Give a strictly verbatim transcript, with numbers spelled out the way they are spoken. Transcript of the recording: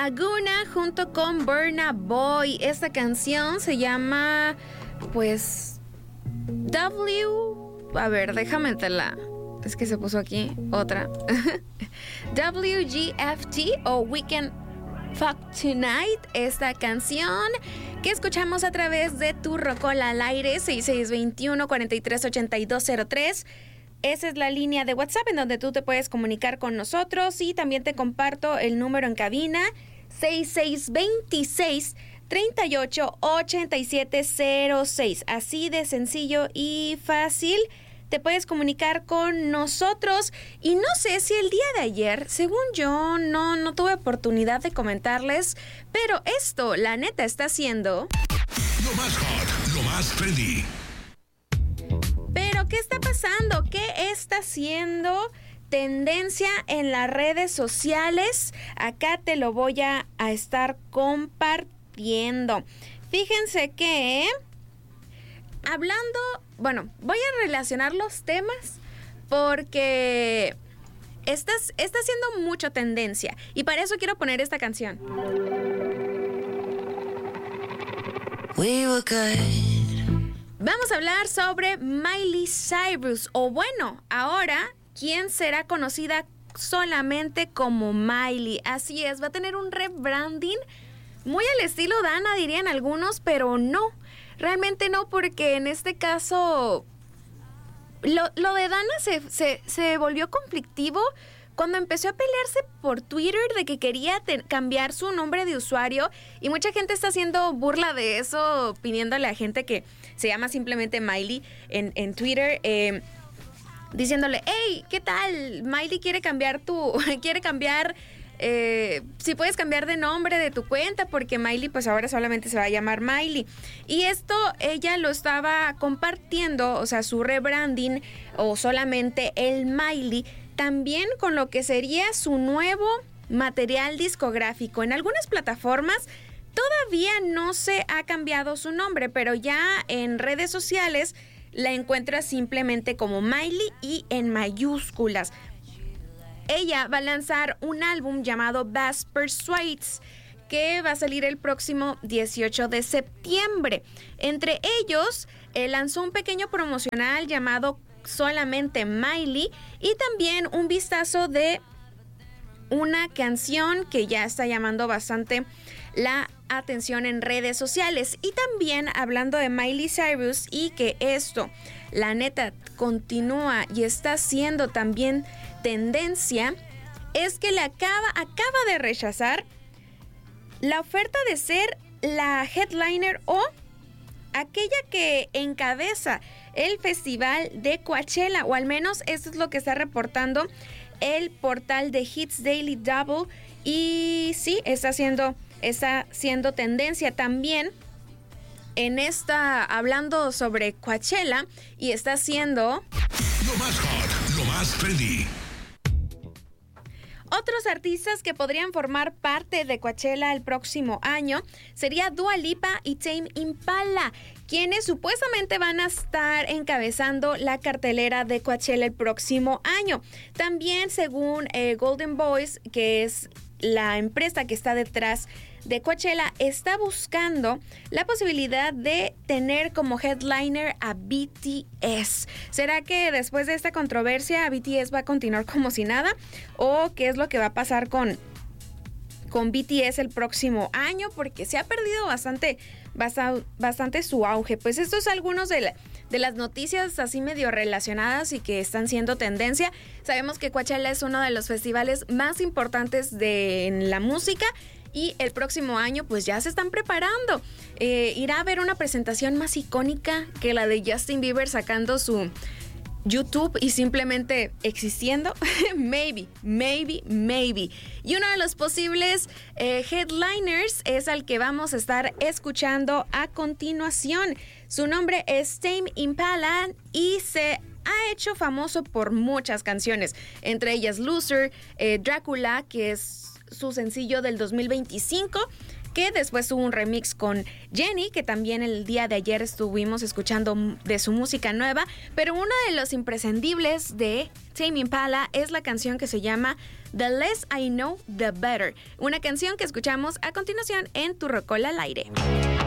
Aguna junto con Burna Boy. Esta canción se llama, pues, W... A ver, déjame te la... Es que se puso aquí otra. W G F T o Weekend Fuck Tonight. Esta canción que escuchamos a través de Tu Rocola al aire, seis seis dos uno, cuatro tres ocho dos cero tres. Esa es la línea de WhatsApp en donde tú te puedes comunicar con nosotros, y también te comparto el número en cabina seis seis dos seis, tres ocho ocho siete cero seis. Así de sencillo y fácil te puedes comunicar con nosotros. Y no sé si el día de ayer, según yo, no, no tuve oportunidad de comentarles, pero esto, la neta, está haciendo... Lo más hot, lo más trendy. Pero, ¿qué está pasando? ¿Qué está haciendo tendencia en las redes sociales? Acá te lo voy a, a estar compartiendo. Fíjense que... Hablando, bueno, voy a relacionar los temas porque está, está haciendo mucha tendencia, y para eso quiero poner esta canción. We were good. Vamos a hablar sobre Miley Cyrus, o bueno, ahora, ¿quién será conocida solamente como Miley? Así es, va a tener un rebranding muy al estilo Dana, dirían algunos, pero no. Realmente no, porque en este caso lo, lo de Dana se, se, se volvió conflictivo cuando empezó a pelearse por Twitter de que quería te- cambiar su nombre de usuario, y mucha gente está haciendo burla de eso, pidiéndole a gente que se llama simplemente Miley en, en Twitter, eh, diciéndole, hey, ¿qué tal? Miley quiere cambiar tu, quiere cambiar... Eh, si puedes cambiar de nombre de tu cuenta, porque Miley pues ahora solamente se va a llamar Miley. Y esto ella lo estaba compartiendo, o sea, su rebranding o solamente el Miley, también con lo que sería su nuevo material discográfico. En algunas plataformas todavía no se ha cambiado su nombre, pero ya en redes sociales la encuentras simplemente como Miley y en mayúsculas. Ella va a lanzar un álbum llamado Bass Persuades, que va a salir el próximo dieciocho de septiembre. Entre ellos, eh, lanzó un pequeño promocional llamado solamente Miley, y también un vistazo de una canción que ya está llamando bastante la atención en redes sociales. Y también hablando de Miley Cyrus, y que esto, la neta, continúa y está siendo también tendencia, es que le acaba, acaba de rechazar la oferta de ser la headliner o aquella que encabeza el festival de Coachella, o al menos esto es lo que está reportando el portal de Hits Daily Double. Y sí, está haciendo, está siendo tendencia también en esta, hablando sobre Coachella, y está haciendo Lo más hot, lo más trendy. otros artistas que podrían formar parte de Coachella el próximo año. Sería Dua Lipa y Tame Impala, quienes supuestamente van a estar encabezando la cartelera de Coachella el próximo año. También, según eh, Golden Boys, que es la empresa que está detrás de Coachella, está buscando la posibilidad de tener como headliner a B T S. ¿Será que después de esta controversia B T S va a continuar como si nada? ¿O qué es lo que va a pasar con, con B T S el próximo año? Porque se ha perdido bastante, bastante, bastante su auge. Pues estos son algunos de, la, de las noticias así medio relacionadas y que están siendo tendencia. Sabemos que Coachella es uno de los festivales más importantes de en la música, y el próximo año pues ya se están preparando. Eh, irá a haber una presentación más icónica que la de Justin Bieber sacando su YouTube y simplemente existiendo. maybe, maybe, maybe. Y uno de los posibles eh, headliners es al que vamos a estar escuchando a continuación. Su nombre es Tame Impala y se ha hecho famoso por muchas canciones, entre ellas Loser, eh, Drácula, que es su sencillo del dos mil veinticinco, que después tuvo un remix con Jenny, que también el día de ayer estuvimos escuchando de su música nueva, pero uno de los imprescindibles de Tame Impala es la canción que se llama The Less I Know, The Better, una canción que escuchamos a continuación en Tu Rocola al Aire.